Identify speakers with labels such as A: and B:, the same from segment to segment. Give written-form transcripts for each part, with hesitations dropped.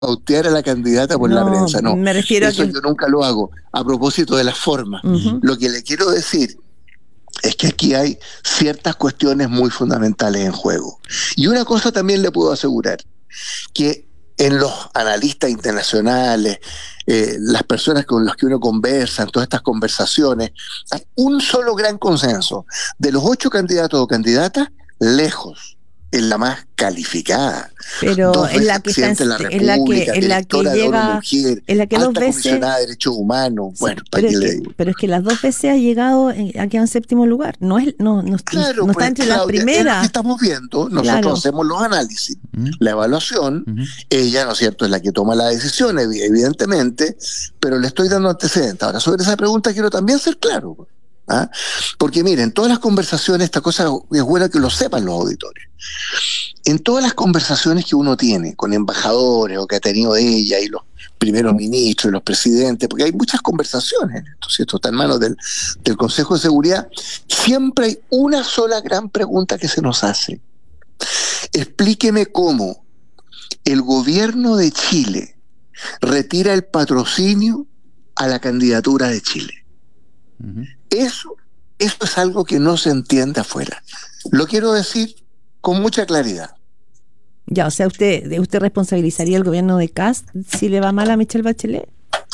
A: pautear a la candidata por la
B: No,
A: prensa, no.
B: me refiero a
A: Eso
B: que...
A: yo nunca lo hago. A propósito de las formas, lo que le quiero decir es que aquí hay ciertas cuestiones muy fundamentales en juego. Y una cosa también le puedo asegurar, que en los analistas internacionales, las personas con las que uno conversa, en todas estas conversaciones, hay un solo gran consenso. De los 8 candidatos o candidatas, lejos, es la más calificada.
B: Pero
A: 2
B: es
A: veces
B: la que está
A: presidente de la
B: es la que
A: República,
B: es la que
A: directora de ONU
B: llega,
A: Mujer,
B: es la que dos
A: alta
B: veces,
A: comisionada de derechos humanos.
B: sí,
A: Bueno, ¿para qué le digo?
B: pero es que las 2 veces ha llegado a quedar en séptimo lugar.
A: Claro,
B: No está
A: pues
B: entre las
A: Claudia, es lo que
B: primeras.
A: estamos viendo, nosotros
B: Claro.
A: hacemos los análisis,
C: ¿Mm?
A: la evaluación,
C: Ujú.
A: ella, ¿no es cierto?, es la que toma la decisión, evidentemente, pero le estoy dando antecedentes. Ahora, sobre esa pregunta quiero también ser claro, ¿ah? Porque miren, todas las conversaciones, esta cosa es buena que lo sepan los auditores. En todas las conversaciones que uno tiene con embajadores o que ha tenido ella y los primeros ministros y los presidentes, porque hay muchas conversaciones en esto, ¿cierto? Está en manos del Consejo de Seguridad, siempre hay una sola gran pregunta que se nos hace. Explíqueme cómo el gobierno de Chile retira el patrocinio a la candidatura de Chile.
C: Ujú.
A: Eso es algo que no se entiende afuera. Lo quiero decir con mucha claridad.
B: Ya, o sea, usted responsabilizaría al gobierno de Kast si le va mal a Michelle Bachelet.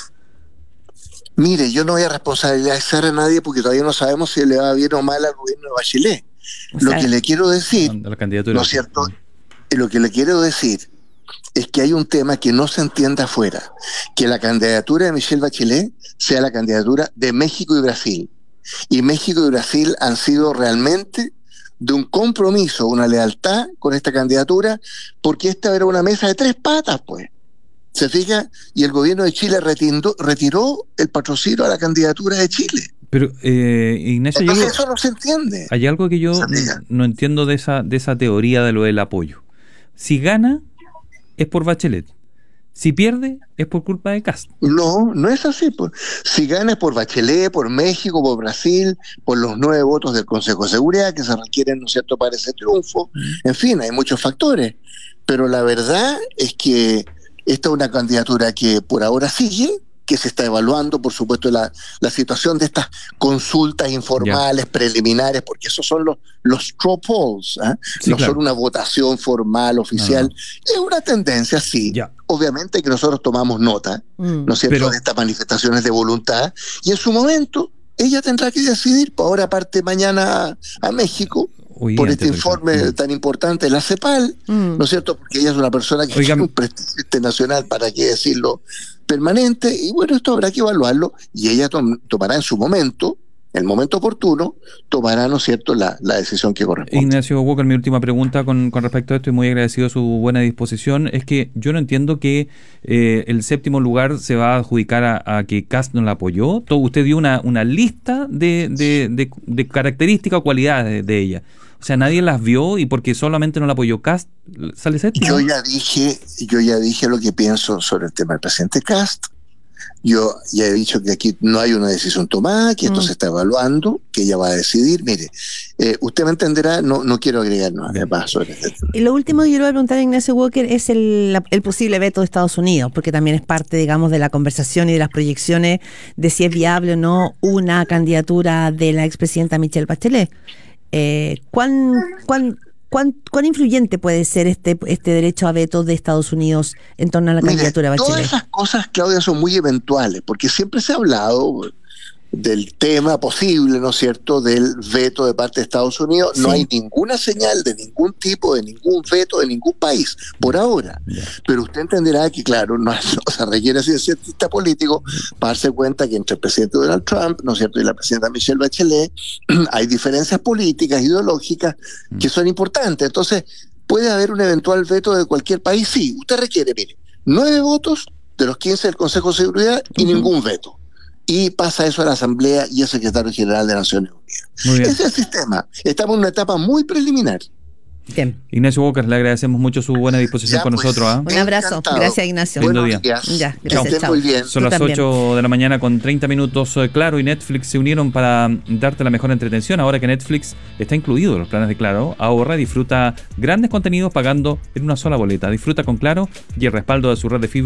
A: Mire, yo no voy a responsabilizar a nadie porque todavía no sabemos si le va bien o mal al gobierno de Bachelet.
B: O
A: Lo
B: sea,
A: que le quiero decir,
C: A la candidatura.
A: ¿no es cierto? Lo que le quiero decir es que hay un tema que no se entiende afuera, que la candidatura de Michelle Bachelet sea la candidatura de México y Brasil. Y México y Brasil han sido realmente de un compromiso, una lealtad con esta candidatura, porque esta era una mesa de 3 patas, pues. ¿Se fija? Y el gobierno de Chile retiró el patrocinio a la candidatura de Chile.
C: Pero, Ignacio,
A: Entonces eso no se entiende.
C: hay algo que yo
A: ¿Se fija?
C: no entiendo de esa teoría de lo del apoyo. Si gana, es por Bachelet. Si pierde, es por culpa de Kast.
A: No, no es así. Pues. Si gana es por Bachelet, por México, por Brasil, por los 9 votos del Consejo de Seguridad que se requieren, ¿no es cierto?, para ese triunfo. En fin, hay muchos factores. Pero la verdad es que esta es una candidatura que por ahora sigue, que se está evaluando, por supuesto, la situación de estas consultas informales, preliminares, porque esos son los straw polls, ¿eh?
C: Sí,
A: No
C: claro.
A: son una votación formal, oficial.
C: No.
A: Es una tendencia, sí.
C: Ya.
A: Obviamente que nosotros tomamos nota, ¿no es cierto?,
C: Pero-
A: de estas manifestaciones de voluntad, y en su momento ella tendrá que decidir, pues ahora parte mañana a México,
C: Hoy
A: por
C: día,
A: este
C: antes del
A: informe
C: partido.
A: tan importante de la CEPAL, ¿no es cierto?, porque ella es una persona que
C: Oiga,
A: tiene un prestigio internacional, para qué decirlo, permanente, y bueno, esto habrá que evaluarlo, y ella tomará en su momento, el momento oportuno, tomará, ¿no es cierto?, la decisión que corresponde.
C: Ignacio Walker, mi última pregunta con respecto a esto, y muy agradecido a su buena disposición, es que yo no entiendo que el séptimo lugar se va a adjudicar a que Kast no la apoyó. Usted dio una lista de características o cualidades de ella. O sea, nadie las vio, y porque solamente no la apoyó Kast, sale séptimo.
A: Yo ya dije lo que pienso sobre el tema del presidente Kast. Yo ya he dicho que aquí no hay una decisión tomada, que esto se está evaluando, que ella va a decidir. Mire, usted me entenderá, no quiero agregar nada más sobre este tema.
B: Y lo último que yo le voy a preguntar a Ignacio Walker es el posible veto de Estados Unidos, porque también es parte, digamos, de la conversación y de las proyecciones de si es viable o no una candidatura de la expresidenta Michelle Bachelet. ¿Cuán influyente puede ser este derecho a veto de Estados Unidos en torno a la candidatura de
A: Todas
B: Bachelet?
A: esas cosas, Claudia, son muy eventuales, porque siempre se ha hablado del tema posible, ¿no es cierto?, del veto de parte de Estados Unidos.
B: Sí.
A: No hay ninguna señal de ningún tipo, de ningún veto de ningún país, por ahora. Pero usted entenderá que, claro, no se requiere ser cientista político para darse cuenta que entre el presidente Donald Trump, ¿no es cierto?, y la presidenta Michelle Bachelet, hay diferencias políticas, ideológicas, que son importantes. Entonces, ¿puede haber un eventual veto de cualquier país? Sí, usted requiere, mire, 9 votos de los 15 del Consejo de Seguridad y ningún veto. Y pasa eso a la Asamblea y al Secretario General de Naciones Unidas.
C: Muy bien.
A: Ese es el sistema. Estamos en una etapa muy preliminar.
B: Bien.
C: Ignacio Walker, le agradecemos mucho su buena disposición
A: Ya,
C: con
A: pues.
C: nosotros. ¿Ah?
B: Un abrazo.
A: Encantado.
B: Gracias, Ignacio.
C: Lindo
A: Buenos
C: día.
A: días.
B: Ya,
A: Que
B: gracias.
A: estén
B: Chao.
A: muy bien.
C: Son
B: Tú
C: las
B: también.
C: 8 de la mañana con 30 minutos. Claro y Netflix se unieron para darte la mejor entretención. Ahora que Netflix está incluido en los planes de Claro, ahorra y disfruta grandes contenidos pagando en una sola boleta. Disfruta con Claro y el respaldo de su red de fibra